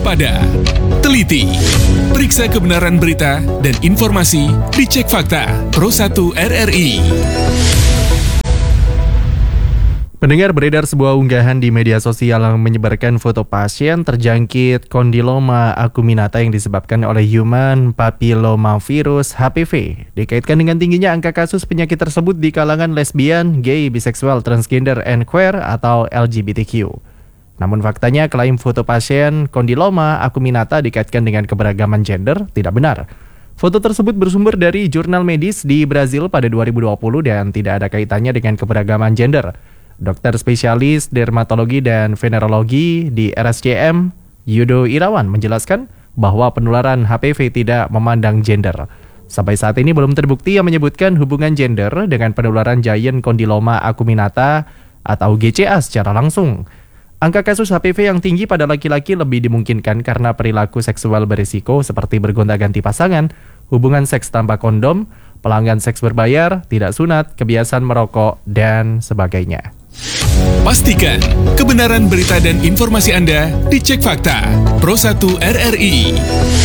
waspada, teliti, periksa kebenaran berita dan informasi, dicek fakta, Pro 1 RRI. Pendengar, beredar sebuah unggahan di media sosial yang menyebarkan foto pasien terjangkit kondiloma acuminata yang disebabkan oleh human papillomavirus HPV. Dikaitkan dengan tingginya angka kasus penyakit tersebut di kalangan lesbian, gay, biseksual, transgender, and queer atau LGBTQ. Namun faktanya klaim foto pasien kondiloma acuminata dikaitkan dengan keberagaman gender tidak benar. Foto tersebut bersumber dari jurnal medis di Brazil pada 2020 dan tidak ada kaitannya dengan keberagaman gender. Dokter spesialis dermatologi dan venerologi di RSCM, Yudo Irawan, menjelaskan bahwa penularan HPV tidak memandang gender. Sampai saat ini belum terbukti yang menyebutkan hubungan gender dengan penularan giant kondiloma acuminata atau GCA secara langsung. Angka kasus HPV yang tinggi pada laki-laki lebih dimungkinkan karena perilaku seksual berisiko seperti bergonta-ganti pasangan, hubungan seks tanpa kondom, pelanggan seks berbayar, tidak sunat, kebiasaan merokok, dan sebagainya. Pastikan kebenaran berita dan informasi Anda dicek fakta. Pro 1 RRI.